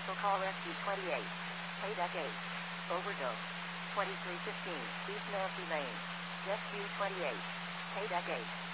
Cancel call SU28. Payback 8. Overdose. 2315 East Nancy Lane. SU28. Payback 8.